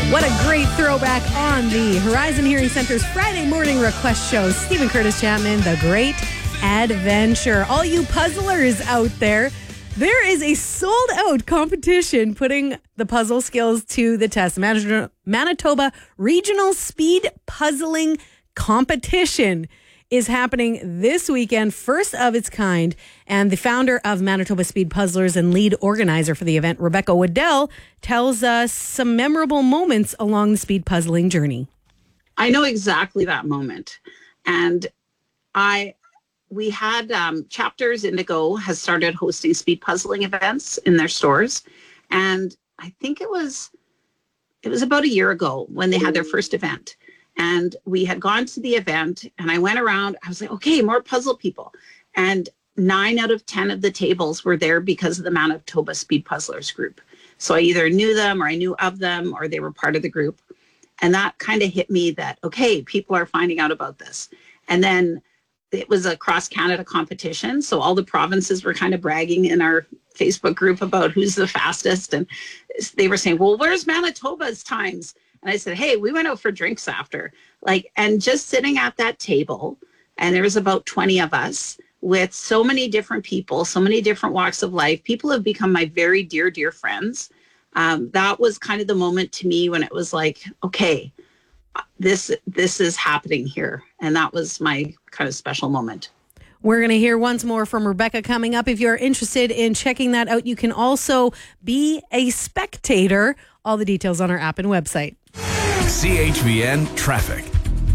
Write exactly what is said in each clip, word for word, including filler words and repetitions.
What a great throwback on the Horizon Hearing Center's Friday morning request show. Stephen Curtis Chapman, The Great Adventure. All you puzzlers out there, there is a sold-out competition putting the puzzle skills to the test. Manitoba Regional Speed Puzzling Competition is happening this weekend, first of its kind. And the founder of Manitoba Speed Puzzlers and lead organizer for the event, Rebecca Waddell, tells us some memorable moments along the speed puzzling journey. I know exactly that moment. And I... We had um, Chapters Indigo has started hosting speed puzzling events in their stores. And I think it was, it was about a year ago when they had their first event. And we had gone to the event and I went around, I was like, okay, more puzzle people. And nine out of ten of the tables were there because of the Manitoba Speed Puzzlers group. So I either knew them or I knew of them or they were part of the group. And that kind of hit me that, okay, people are finding out about this. And then it was a cross-Canada competition, so all the provinces were kind of bragging in our Facebook group about who's the fastest, and they were saying, well, where's Manitoba's times? And I said, hey, we went out for drinks after. Like, and just sitting at that table, and there was about twenty of us with so many different people, so many different walks of life. People have become my very dear, dear friends. Um, that was kind of the moment to me when it was like, okay, this this is happening here. And that was my kind of special moment. We're going to hear once more from Rebecca coming up. If you're interested in checking that out, you can also be a spectator. All the details on our app and website. C H V N Traffic.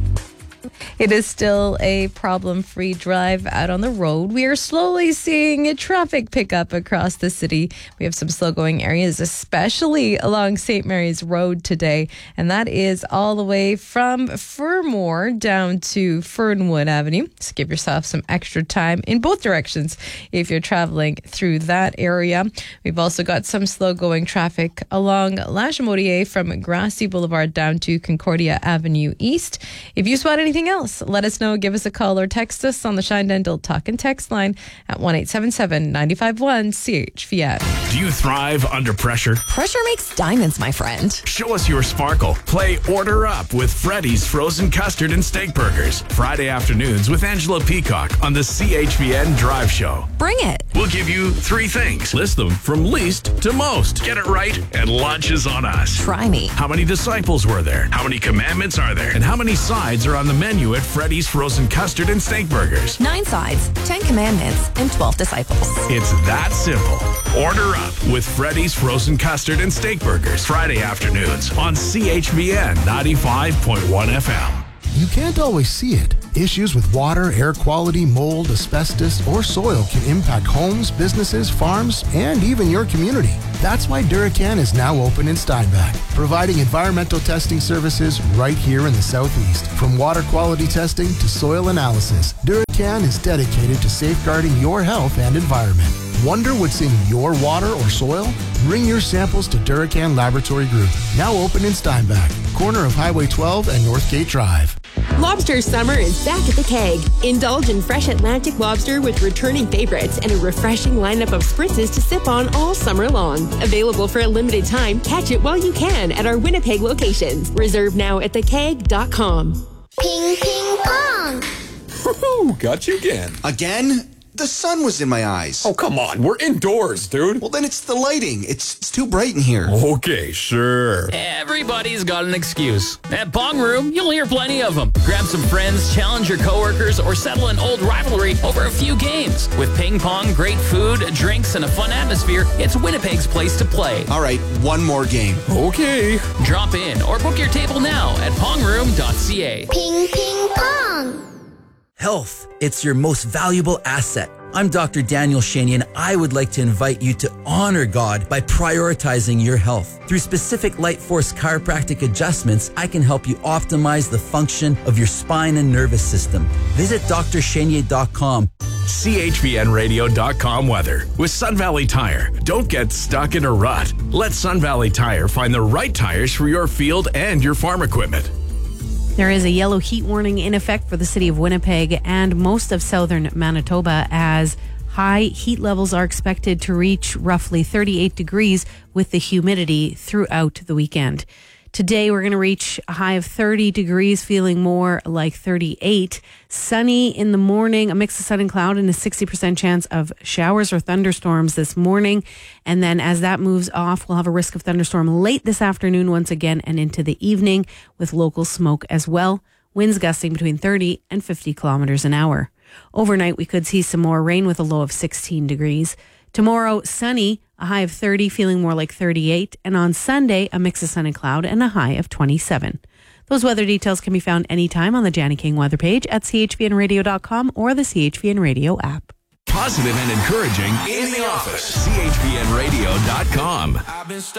It is still a problem-free drive out on the road. We are slowly seeing a traffic pickup across the city. We have some slow-going areas, especially along Saint Mary's Road today, and that is all the way from Fermor down to Fernwood Avenue. So give yourself some extra time in both directions if you're traveling through that area. We've also got some slow-going traffic along La Chaudière from Grassy Boulevard down to Concordia Avenue East. If you spot anything else, let us know. Give us a call or text us on the Shine Dental Talk and Text line at one eight seven seven, nine five one, C H V N. Do you thrive under pressure? Pressure makes diamonds, my friend. Show us your sparkle. Play Order Up with Freddy's Frozen Custard and Steak Burgers. Friday afternoons with Angela Peacock on the C H V N Drive Show. Bring it. We'll give you three things. List them from least to most. Get it right and lunch is on us. Try me. How many disciples were there? How many commandments are there? And how many sides are on the menu at Freddy's Frozen Custard and Steak Burgers? Nine sides, ten commandments, and twelve disciples. It's that simple. Order up with Freddy's Frozen Custard and Steak Burgers. Friday afternoons on C H V N ninety-five point one F M. You can't always see it. Issues with water, air quality, mold, asbestos, or soil can impact homes, businesses, farms, and even your community. That's why Duracan is now open in Steinbach, providing environmental testing services right here in the Southeast. From water quality testing to soil analysis, Duracan is dedicated to safeguarding your health and environment. Wonder what's in your water or soil? Bring your samples to Duracan Laboratory Group, now open in Steinbach, corner of Highway twelve and Northgate Drive. Lobster summer is back at the Keg. Indulge in fresh Atlantic lobster with returning favorites and a refreshing lineup of spritzes to sip on all summer long. Available for a limited time, catch it while you can at our Winnipeg locations. Reserve now at the keg dot com. Ping, ping, pong. Woohoo! Got you again. Again? The sun was in my eyes. Oh, come on. We're indoors, dude. Well, then it's the lighting. It's, it's too bright in here. Okay, sure. Everybody's got an excuse. At Pong Room, you'll hear plenty of them. Grab some friends, challenge your coworkers, or settle an old rivalry over a few games. With ping pong, great food, drinks, and a fun atmosphere, it's Winnipeg's place to play. All right, one more game. Okay. Drop in or book your table now at pong room dot c a. Ping, ping, pong. Health, it's your most valuable asset. I'm Doctor Daniel Shaney, and I would like to invite you to honor God by prioritizing your health. Through specific Light Force chiropractic adjustments, I can help you optimize the function of your spine and nervous system. Visit d r chenier dot com. C H V N radio dot com weather. With Sun Valley Tire, don't get stuck in a rut. Let Sun Valley Tire find the right tires for your field and your farm equipment. There is a yellow heat warning in effect for the city of Winnipeg and most of southern Manitoba, as high heat levels are expected to reach roughly thirty-eight degrees with the humidity throughout the weekend. Today, we're going to reach a high of thirty degrees, feeling more like thirty-eight. Sunny in the morning, a mix of sun and cloud, and a sixty percent chance of showers or thunderstorms this morning. And then as that moves off, we'll have a risk of thunderstorm late this afternoon once again and into the evening with local smoke as well. Winds gusting between thirty and fifty kilometers an hour. Overnight, we could see some more rain with a low of sixteen degrees. Tomorrow, sunny, a high of thirty, feeling more like thirty-eight. And on Sunday, a mix of sun and cloud and a high of twenty-seven. Those weather details can be found anytime on the Janny King weather page at c h v n radio dot com or the C H V N Radio app. Positive and encouraging in the office. c h v n radio dot com.